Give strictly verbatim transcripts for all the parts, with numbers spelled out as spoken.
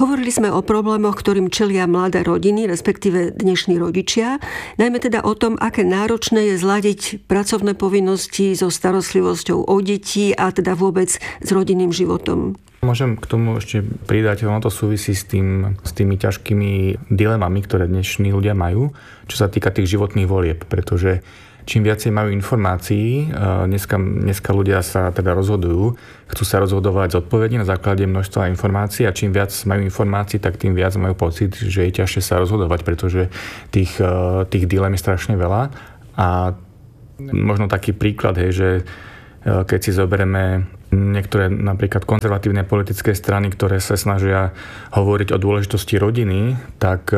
Hovorili sme o problémoch, ktorým čelia mladé rodiny, respektíve dnešní rodičia, najmä teda o tom, aké náročné je zladiť pracovné povinnosti so starostlivosťou o deti a teda vôbec s rodinným životom. Môžem k tomu ešte pridať, ono to súvisí s, tým, s tými ťažkými dilemami, ktoré dnešní ľudia majú, čo sa týka tých životných volieb, pretože čím viacej majú informácií, dneska, dneska ľudia sa teda rozhodujú, chcú sa rozhodovať zodpovedne na základe množstva informácií a čím viac majú informácií, tak tým viac majú pocit, že je ťažšie sa rozhodovať, pretože tých, tých dilem je strašne veľa. A možno taký príklad, hej, že keď si zoberieme niektoré napríklad konzervatívne politické strany, ktoré sa snažia hovoriť o dôležitosti rodiny, tak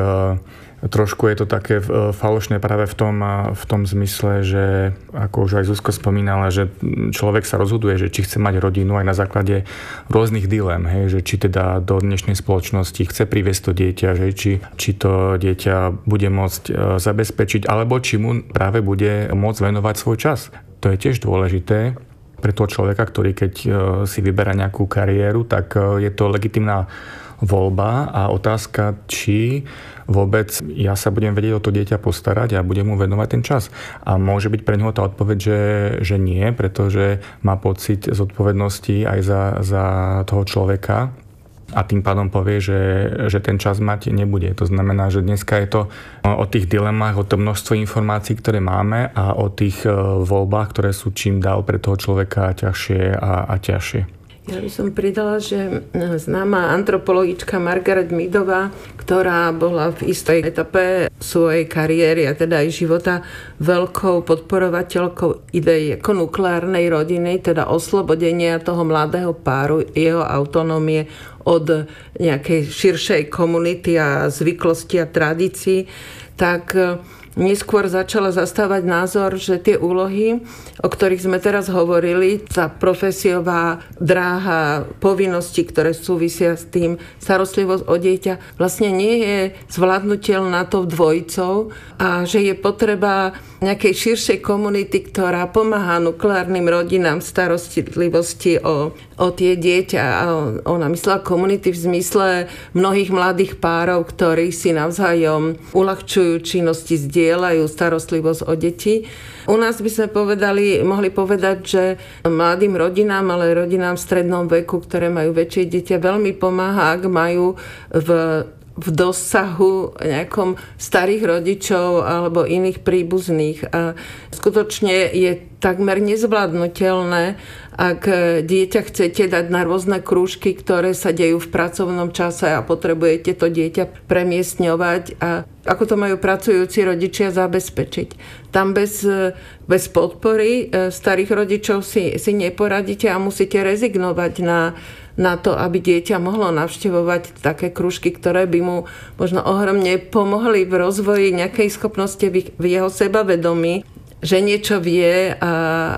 trošku je to také falošné práve v tom, v tom zmysle, že ako už aj Zuzko spomínala, že človek sa rozhoduje, že či chce mať rodinu aj na základe rôznych dilem, hej, že či teda do dnešnej spoločnosti chce priviesť to dieťa, že či, či to dieťa bude môcť zabezpečiť, alebo či mu práve bude môcť venovať svoj čas. To je tiež dôležité pre toho človeka, ktorý keď si vyberá nejakú kariéru, tak je to legitímna voľba a otázka, či vôbec ja sa budem vedieť o to dieťa postarať a budem mu venovať ten čas. A môže byť pre neho tá odpoveď, že, že nie, pretože má pocit zodpovednosti aj za, za toho človeka a tým pádom povie, že, že ten čas mať nebude. To znamená, že dneska je to o tých dilemách, o tom množstvo informácií, ktoré máme a o tých voľbách, ktoré sú čím dál pre toho človeka ťažšie a, a ťažšie. Ja by som pridala, že známa antropologička Margaret Meadová, ktorá bola v istej etape svojej kariéry a teda aj života veľkou podporovateľkou idei ako nukleárnej rodiny, teda oslobodenia toho mladého páru, jeho autonómie od nejakej širšej komunity a zvyklosti a tradícií, tak neskôr začala zastávať názor, že tie úlohy, o ktorých sme teraz hovorili, tá profesiová dráha, povinnosti, ktoré súvisia s tým, starostlivosť o dieťa, vlastne nie je zvládnutelná tou dvojicou a že je potreba nejakej širšej komunity, ktorá pomáha nukleárnym rodinám v starostlivosti o, o tie dieťa. A ona myslela komunity v zmysle mnohých mladých párov, ktorí si navzájom uľahčujú činnosti, zdieľajú starostlivosť o deti. U nás by sme povedali, mohli povedať, že mladým rodinám, ale rodinám v strednom veku, ktoré majú väčšie dieťa, veľmi pomáha, ak majú v v dosahu nejakom starých rodičov alebo iných príbuzných. A skutočne je takmer nezvládnutelné, ak dieťa chcete dať na rôzne krúžky, ktoré sa dejú v pracovnom čase a potrebujete to dieťa premiestňovať a ako to majú pracujúci rodičia zabezpečiť. Tam bez, bez podpory starých rodičov si, si neporadíte a musíte rezignovať na na to, aby dieťa mohlo navštevovať také krúžky, ktoré by mu možno ohromne pomohli v rozvoji nejakej schopnosti v jeho sebavedomí, že niečo vie a,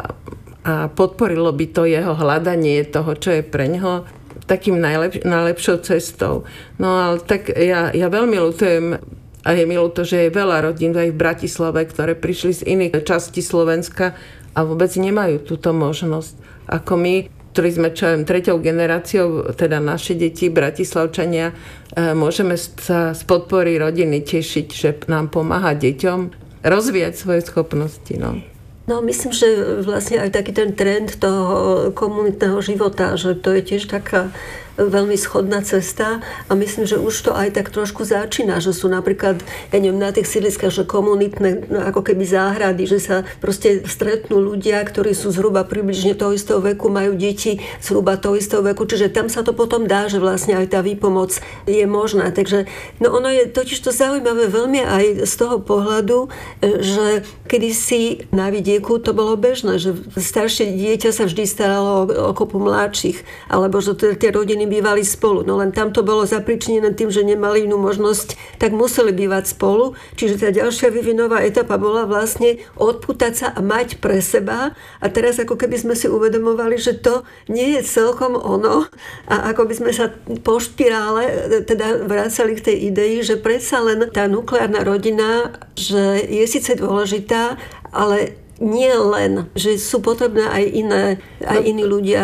a podporilo by to jeho hľadanie toho, čo je pre neho takým najlep, najlepšou cestou. No ale tak ja, ja veľmi ľutujem a je mi ľúto, že je veľa rodín aj v Bratislave, ktoré prišli z iných častí Slovenska a vôbec nemajú túto možnosť. Ako my, ktorí sme čo viem, treťou generáciou, teda naše deti, Bratislavčania, môžeme sa z podpory rodiny tešiť, že nám pomáha deťom rozvíjať svoje schopnosti. No. No, myslím, že vlastne aj taký ten trend toho komunitného života, že to je tiež taká veľmi schodná cesta a myslím, že už to aj tak trošku začína, že sú napríklad, ja neviem, na tých sídliskách, že komunitné, no, ako keby záhrady, že sa proste stretnú ľudia, ktorí sú zhruba približne toho istého veku, majú deti zhruba toho istého veku, čiže tam sa to potom dá, že vlastne aj tá výpomoc je možná. Takže no ono je totiž to zaujímavé veľmi aj z toho pohľadu, že kedysi na vidieku to bolo bežné, že staršie dieťa sa vždy staralo o, o kopu mladších, alebo že tie rodiny bývali spolu. No len tam to bolo zapričinené tým, že nemali inú možnosť, tak museli bývať spolu. Čiže tá ďalšia vývinová etapa bola vlastne odpútať sa a mať pre seba. A teraz ako keby sme si uvedomovali, že to nie je celkom ono. A ako by sme sa po špirále teda vracali k tej idei, že predsa len tá nukleárna rodina, že je síce dôležitá, ale nie len, že sú potrebné aj iné, aj iní ľudia.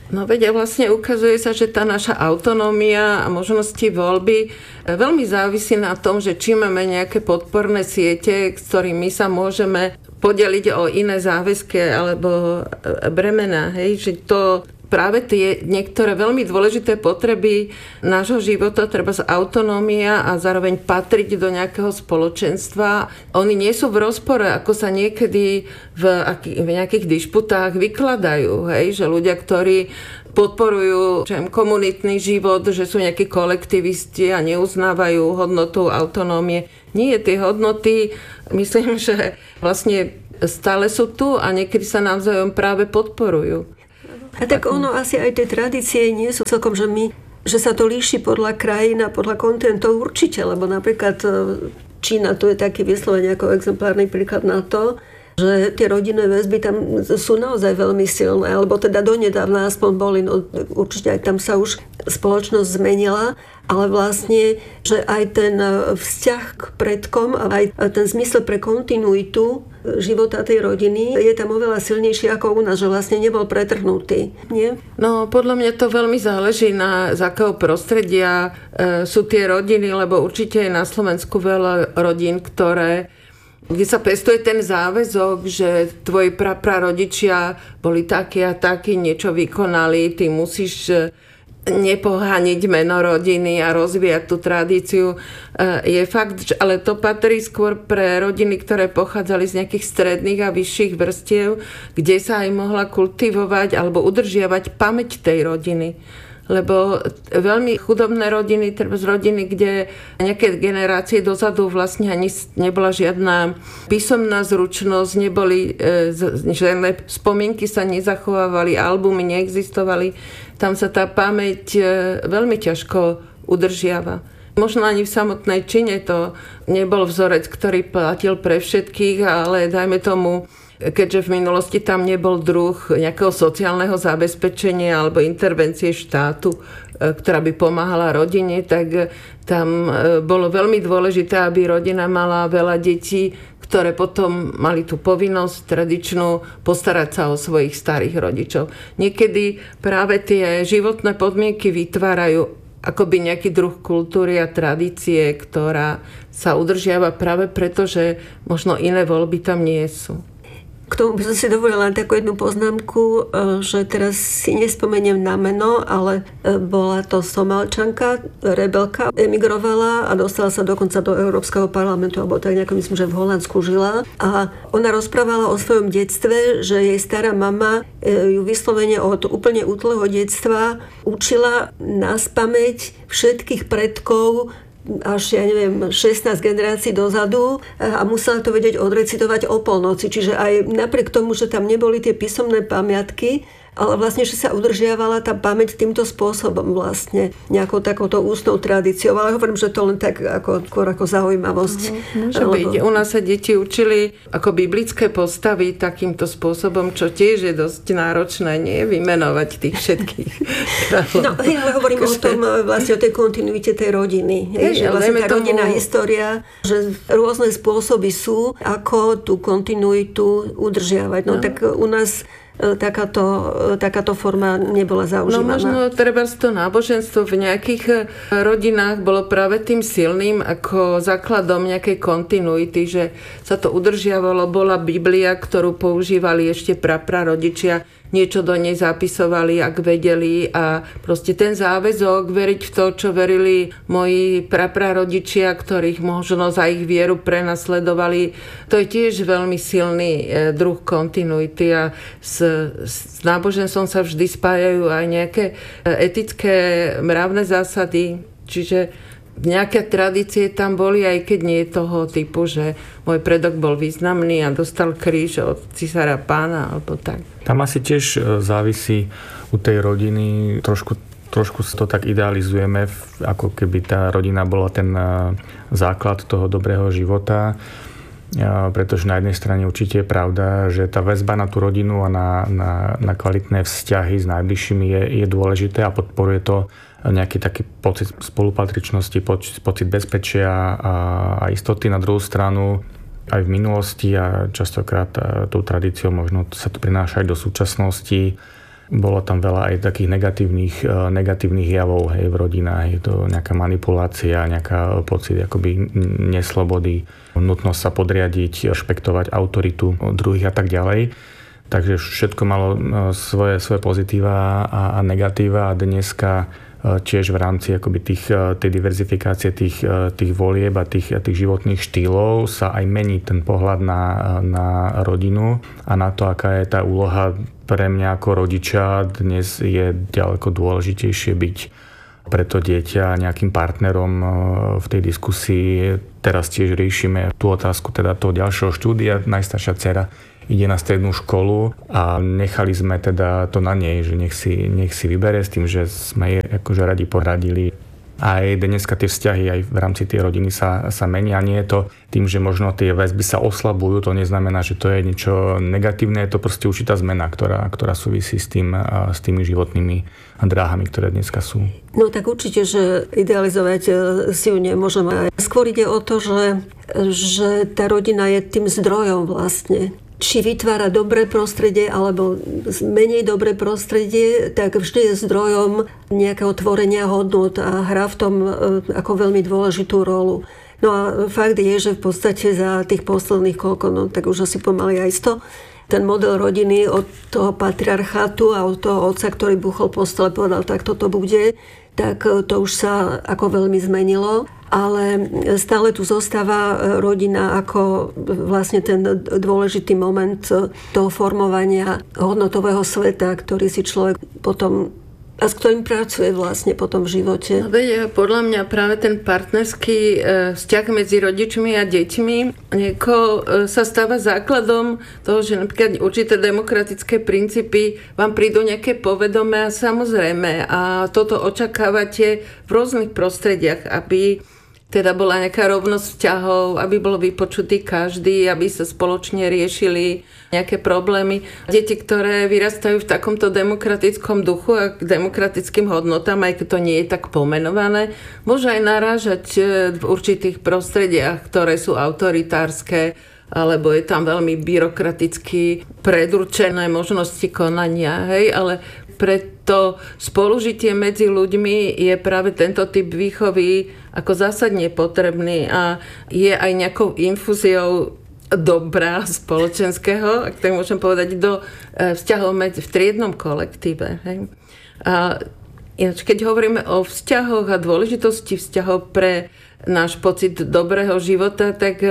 No veď vlastne ukazuje sa, že tá naša autonómia a možnosti voľby veľmi závisí na tom, že či máme nejaké podporné siete, s ktorými sa môžeme podeliť o iné záväzky alebo bremená. Hej? Že to práve tie niektoré veľmi dôležité potreby nášho života, treba z autonómia a zároveň patriť do nejakého spoločenstva. Oni nie sú v rozpore, ako sa niekedy v, v nejakých dišputách vykladajú. Hej? Že ľudia, ktorí podporujú že komunitný život, že sú nejakí kolektivisti a neuznávajú hodnotu autonómie. Nie, tie hodnoty, myslím, že vlastne stále sú tu a niekedy sa navzájom práve podporujú. A tak ono asi aj tie tradície nie sú celkom, že my, že sa to líši podľa krajín a podľa kontinentov určite, lebo napríklad Čína, to je taký vyslovene ako exemplárny príklad na to, že tie rodinné väzby tam sú naozaj veľmi silné, alebo teda donedávna aspoň boli, no určite aj tam sa už spoločnosť zmenila, ale vlastne, že aj ten vzťah k predkom a aj ten zmysel pre kontinuitu života tej rodiny je tam oveľa silnejší ako u nás, že vlastne nebol pretrhnutý, nie? No, podľa mňa to veľmi záleží na z akého prostredia e, sú tie rodiny, lebo určite je na Slovensku veľa rodín, ktoré kde sa pestuje ten záväzok, že tvoji praprarodičia boli takí a takí, niečo vykonali, ty musíš nepohániť meno rodiny a rozvíjať tú tradíciu. Je fakt, ale to patrí skôr pre rodiny, ktoré pochádzali z nejakých stredných a vyšších vrstiev, kde sa aj mohla kultivovať alebo udržiavať pamäť tej rodiny. Lebo veľmi chudobné rodiny, treba z rodiny, kde nejaké generácie dozadu vlastne ani nebola žiadna písomná zručnosť, neboli e, žiadne spomienky sa nezachovávali, albumy neexistovali. Tam sa tá pamäť e, veľmi ťažko udržiava. Možno ani v samotnej Číne to nebol vzorec, ktorý platil pre všetkých, ale dajme tomu, keďže v minulosti tam nebol druh nejakého sociálneho zabezpečenia alebo intervencie štátu, ktorá by pomáhala rodine, tak tam bolo veľmi dôležité, aby rodina mala veľa detí, ktoré potom mali tú povinnosť tradičnú postarať sa o svojich starých rodičov. Niekedy práve tie životné podmienky vytvárajú akoby nejaký druh kultúry a tradície, ktorá sa udržiava práve preto, že možno iné voľby tam nie sú. K tomu by som si dovolila len takú jednu poznámku, že teraz si nespomeniem na meno, ale bola to Somálčanka, rebelka, emigrovala a dostala sa dokonca do Európskeho parlamentu, alebo tak nejako myslím, že v Holandsku žila. A ona rozprávala o svojom detstve, že jej stará mama ju vyslovene od úplne útleho detstva učila naspamäť všetkých predkov až, ja neviem, šestnásť generácií dozadu a musela to vedieť odrecitovať o polnoci. Čiže aj napriek tomu, že tam neboli tie písomné pamiatky, ale vlastne, že sa udržiavala tá pamäť týmto spôsobom vlastne, nejakou takouto ústnou tradíciou. Ale hovorím, že to len tak ako, ako zaujímavosť. Uh-huh, môže lebo... byť. U nás sa deti učili ako biblické postavy takýmto spôsobom, čo tiež je dosť náročné, nie vymenovať tých všetkých. No, ja hovorím o tom vlastne o tej kontinuite tej rodiny. Je, že vlastne tá rodinná tomu... história, že rôzne spôsoby sú, ako tú kontinuitu udržiavať. No, no. Tak u nás Takáto, takáto forma nebola zaužívaná. No možno treba to náboženstvo v nejakých rodinách bolo práve tým silným ako základom nejakej kontinuity, že sa to udržiavalo, bola Biblia, ktorú používali ešte praprarodičia, niečo do nej zapisovali, ak vedeli a proste ten záväzok veriť v to, čo verili moji praprarodičia, ktorých možno za ich vieru prenasledovali, to je tiež veľmi silný druh kontinuity a s, s náboženstvom sa vždy spájajú aj nejaké etické mravné zásady, čiže nejaké tradície tam boli, aj keď nie je toho typu, že môj predok bol významný a dostal kríž od cisára pána, alebo tak. Tam asi tiež závisí u tej rodiny, trošku, trošku to tak idealizujeme, ako keby tá rodina bola ten základ toho dobrého života, pretože na jednej strane určite je pravda, že tá väzba na tú rodinu a na, na, na kvalitné vzťahy s najbližšími je, je dôležité a podporuje to nejaký taký pocit spolupatričnosti, pocit bezpečia a, a istoty. Na druhú stranu aj v minulosti a častokrát tou tradíciou možno sa to prináša aj do súčasnosti. Bolo tam veľa aj takých negatívnych, negatívnych javov, hej, v rodinách. Je to nejaká manipulácia, nejaká pocit akoby neslobody, nutnosť sa podriadiť, rešpektovať autoritu druhých a tak ďalej. Takže všetko malo svoje, svoje pozitíva a, a negatíva a dneska tiež v rámci akoby tých, tej diverzifikácie tých, tých volieb a tých, tých životných štýlov sa aj mení ten pohľad na, na rodinu a na to, aká je tá úloha pre mňa ako rodiča. Dnes je ďaleko dôležitejšie byť pre to dieťa nejakým partnerom v tej diskusii. Teraz tiež riešime tú otázku teda toho ďalšieho štúdia. Najstaršia dcera ide na strednú školu a nechali sme teda to na nej, že nech si, nech si vybere, s tým, že sme jej akože radi poradili. Aj dneska tie vzťahy aj v rámci tej rodiny sa, sa menia. Nie je to tým, že možno tie väzby sa oslabujú, to neznamená, že to je niečo negatívne, je to proste určitá zmena, ktorá, ktorá súvisí s, tým, s tými životnými dráhami, ktoré dneska sú. No tak určite, že idealizovať si ju nemôžeme. Skôr ide o to, že, že tá rodina je tým zdrojom vlastne. Či vytvára dobré prostredie alebo menej dobré prostredie, tak vždy je zdrojom nejakého tvorenia hodnôt a hrá v tom ako veľmi dôležitú rolu. No a fakt je, že v podstate za tých posledných koľko, no tak už asi pomaly aj sto, ten model rodiny od toho patriarchátu a od toho otca, ktorý buchol po stole, povedal, tak toto bude, tak to už sa ako veľmi zmenilo. Ale stále tu zostáva rodina ako vlastne ten dôležitý moment toho formovania hodnotového sveta, ktorý si človek potom a s ktorým pracuje vlastne potom v živote. No, veď, podľa mňa práve ten partnerský vzťah medzi rodičmi a deťmi nieko sa stáva základom toho, že napríklad určité demokratické princípy vám prídu nejaké povedomé a samozrejme a toto očakávate v rôznych prostrediach, aby teda bola nejaká rovnosť vzťahov, aby bol vypočutý každý, aby sa spoločne riešili nejaké problémy. Deti, ktoré vyrastajú v takomto demokratickom duchu a k demokratickým hodnotám, aj keď to nie je tak pomenované, môžu aj narážať v určitých prostrediach, ktoré sú autoritárske, alebo je tam veľmi byrokraticky predurčené možnosti konania, hej, ale preto spolužitie medzi ľuďmi je práve tento typ výchovy ako zásadne potrebný a je aj nejakou infúziou dobra spoločenského, ak tak môžem povedať, do vzťahov medzi v triednom kolektíve. Hej. A ináč, keď hovoríme o vzťahoch a dôležitosti vzťahov pre náš pocit dobrého života, tak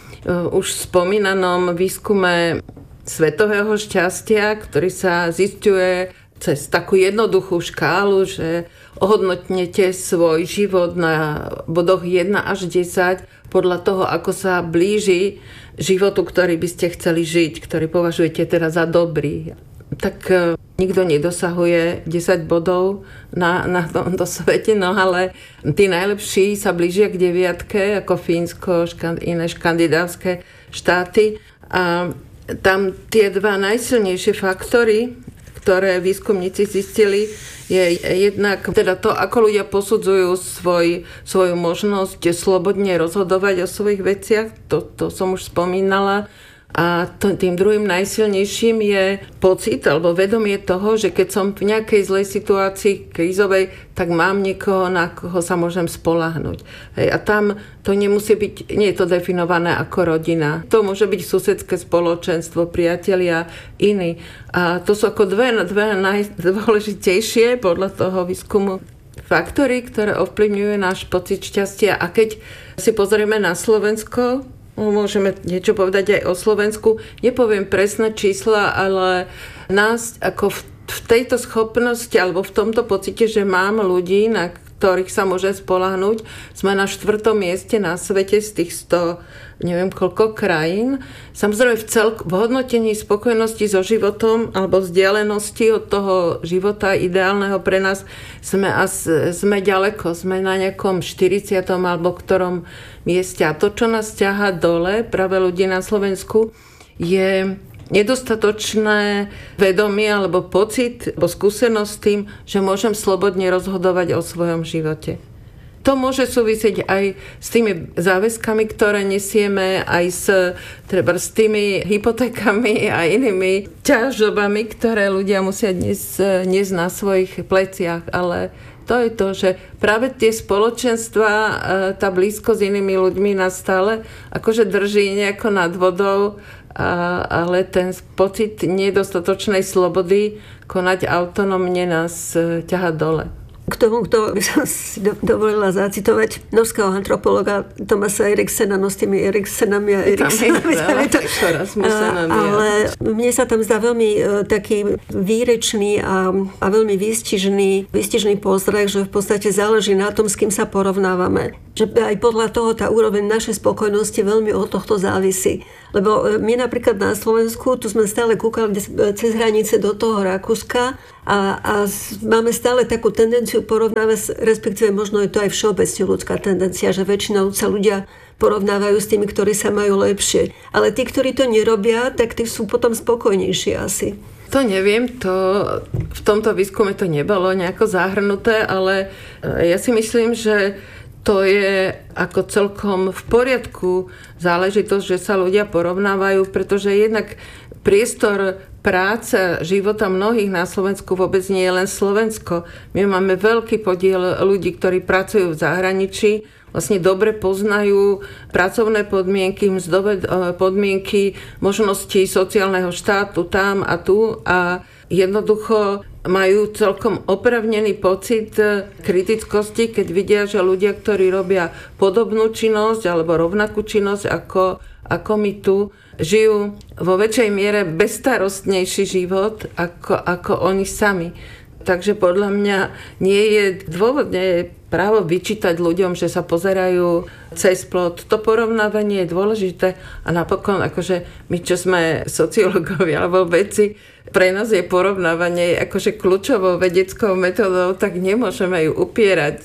už v spomínanom výskume svetového šťastia, ktorý sa zisťuje cez takú jednoduchú škálu, že ohodnotnete svoj život na bodoch jeden až desať podľa toho, ako sa blíži životu, ktorý by ste chceli žiť, ktorý považujete teda za dobrý. Tak nikto nedosahuje desať bodov na, na tomto svete, no ale tí najlepší sa blížia k deviatke, ako Fínsko, škand, iné škandinávske štáty. A tam tie dva najsilnejšie faktory, ktoré výskumníci zistili, je jednak teda to, ako ľudia posudzujú svoj, svoju možnosť slobodne rozhodovať o svojich veciach, to, to som už spomínala. A to, tým druhým najsilnejším je pocit alebo vedomie toho, že keď som v nejakej zlej situácii krízovej, tak mám niekoho, na koho sa môžem spoľahnúť. Hej, a tam to nemusí byť, nie je to definované ako rodina. To môže byť susedské spoločenstvo, priatelia, iní. A to sú ako dve, dve najdôležitejšie podľa toho výskumu faktory, ktoré ovplyvňujú náš pocit šťastia. A keď si pozrieme na Slovensko, môžeme niečo povedať aj o Slovensku. Nepoviem presné čísla, ale nás ako v, v tejto schopnosti alebo v tomto pocite, že mám ľudí, na ktorých sa môže spoľahnúť, sme na štvrtom mieste na svete z tých sto, neviem koľko krajín. Samozrejme v, celk- v hodnotení spokojnosti so životom alebo vzdialenosti od toho života ideálneho pre nás sme, as, sme ďaleko, sme na nejakom štyridsiatom alebo ktorom mieste. A to, čo nás ťahá dole, práve ľudí na Slovensku, je nedostatočné vedomie alebo pocit alebo skúsenosť s tým, že môžem slobodne rozhodovať o svojom živote. to môže súvisieť aj s tými záväzkami, ktoré nesieme, aj s, treba, s tými hypotékami a inými ťažobami, ktoré ľudia musia dnes niesť na svojich pleciach. Ale to je to, že práve tie spoločenstva, tá blízko s inými ľuďmi nás stále akože drží nejako nad vodou, a, ale ten pocit nedostatočnej slobody konať autonómne nás ťaha dole. K tomu, kto by som si dovolila zacitovať norského antropologa Thomasa Eriksena, no s tými Eriksenami a Eriksenami. Ale mne sa tam zdá veľmi taký výrečný a, a veľmi výstižný, výstižný postreh, že v podstate záleží na tom, s kým sa porovnávame. Že aj podľa toho tá úroveň našej spokojnosti veľmi od tohto závisí. Lebo my napríklad na Slovensku, tu sme stále kúkali cez hranice do toho Rakúska a, a máme stále takú tendenciu porovnávať, respektíve možno je to aj všeobecne ľudská tendencia, že väčšinou sa ľudia porovnávajú s tými, ktorí sa majú lepšie. Ale tí, ktorí to nerobia, tak tí sú potom spokojnejší asi. To neviem, to, v tomto výskume to nebolo nejako zahrnuté, ale ja si myslím, že to je ako celkom v poriadku záležitosť, že sa ľudia porovnávajú, pretože jednak priestor práce, života mnohých na Slovensku vôbec nie je len Slovensko. My máme veľký podiel ľudí, ktorí pracujú v zahraničí, vlastne dobre poznajú pracovné podmienky, mzdové podmienky, možnosti sociálneho štátu tam a tu a jednoducho majú celkom oprávnený pocit kritickosti, keď vidia, že ľudia, ktorí robia podobnú činnosť alebo rovnakú činnosť ako, ako my tu, žijú vo väčšej miere bezstarostnejší život ako, ako oni sami. Takže podľa mňa nie je dôvod, nie je právo vyčítať ľuďom, že sa pozerajú cez plot. To porovnávanie je dôležité a napokon, akože my, čo sme sociológovia alebo vedci, pre nás je porovnávanie akože kľúčovou vedeckou metodou, tak nemôžeme ju upierať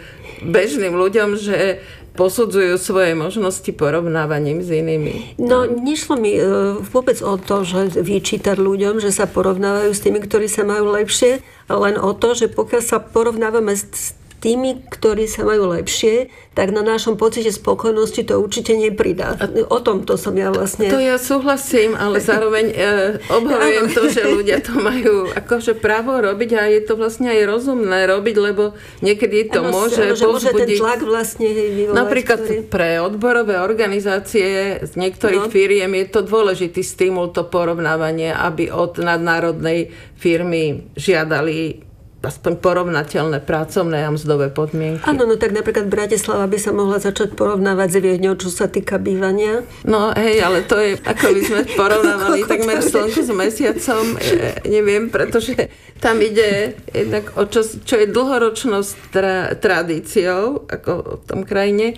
bežným ľuďom, že posudzujú svoje možnosti porovnávaním s inými. No, nešlo mi vôbec o to, že vyčítať ľuďom, že sa porovnávajú s tými, ktorí sa majú lepšie, len o to, že pokiaľ sa porovnávame s tými, ktorí sa majú lepšie, tak na našom pocite spokojnosti to určite nepridá. O tom to som ja vlastne... To ja súhlasím, ale zároveň e, obhajujem to, že ľudia to majú akože právo robiť a je to vlastne aj rozumné robiť, lebo niekedy to ano, môže ano, povzbudiť... Môže ten tlak vlastne vyvolať. Napríklad ktorý... pre odborové organizácie z niektorých no. firiem je to dôležitý stimul, to porovnávanie, aby od nadnárodnej firmy žiadali aspoň porovnateľné pracovné a mzdové podmienky. Áno, no tak napríklad Bratislava by sa mohla začať porovnávať s Viedňou, čo sa týka bývania. No hej, ale to je, ako by sme porovnávali takmer slnko s mesiacom, e, neviem, pretože tam ide jednak o čo, čo je dlhoročnou tra, tradíciou, ako v tom krajine,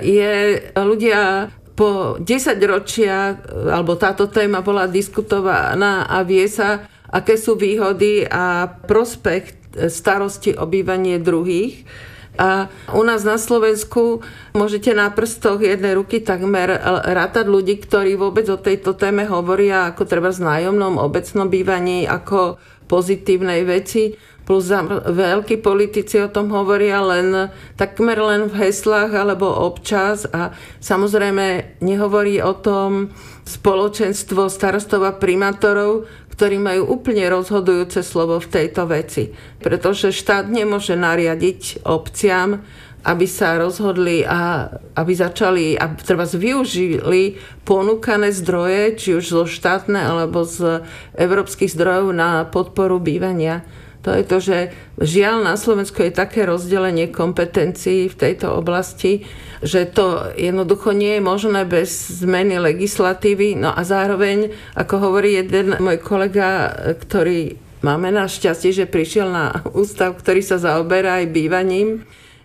je ľudia po desaťročia, alebo táto téma bola diskutovaná a vie sa, aké sú výhody a prospekt starosti o bývanie druhých. A u nás na Slovensku môžete na prstoch jednej ruky takmer rátať ľudí, ktorí vôbec o tejto téme hovoria, ako treba s nájomnom obecnom bývaní, ako pozitívnej veci. Plus veľkí politici o tom hovoria len takmer len v heslách alebo občas a samozrejme nehovorí o tom spoločenstvo starostov a primátorov, ktorí majú úplne rozhodujúce slovo v tejto veci. Pretože štát nemôže nariadiť obciam, aby sa rozhodli a aby začali, aby treba využili ponúkané zdroje, či už zo štátne alebo z európskych zdrojov na podporu bývania. To je to, že žiaľ na Slovensku je také rozdelenie kompetencií v tejto oblasti, že to jednoducho nie je možné bez zmeny legislatívy. No a zároveň, ako hovorí jeden môj kolega, ktorý máme našťastie, že prišiel na ústav, ktorý sa zaoberá aj bývaním,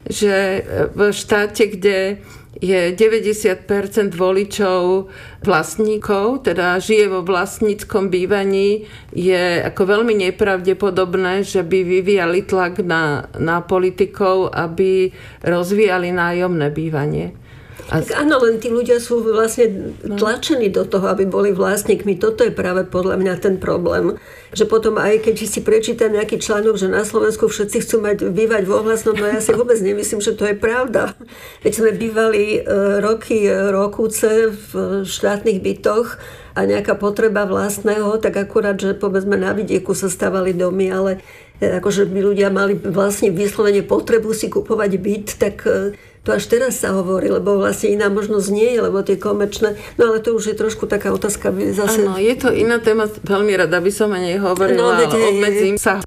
že v štáte, kde je deväťdesiat percent voličov vlastníkov, teda žije vo vlastníckom bývaní, je ako veľmi nepravdepodobné, že by vyvíjali tlak na, na politikov, aby rozvíjali nájomné bývanie. A... Tak áno, len tí ľudia sú vlastne tlačení do toho, aby boli vlastníkmi. Toto je práve podľa mňa ten problém. Že potom aj keď si prečítam nejaký článok, že na Slovensku všetci chcú mať bývať v ohlasnom, no ja si vôbec nemyslím, že to je pravda. Veď sme bývali roky, rokúce v štátnych bytoch a nejaká potreba vlastného, tak akurát, že povedzme na vidieku sa stavali domy, ale akože by ľudia mali vlastne vyslovene potrebu si kupovať byt, tak to až teraz sa hovorí, lebo vlastne iná možnosť nie je, lebo tie komerčné, no ale to už je trošku taká otázka zase. Áno, je to iná téma, veľmi rada by som o nej hovorila, no, ale obmedzím sa.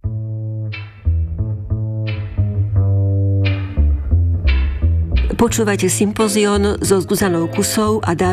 Počúvajte Sympozión so Zuzanou Kusou a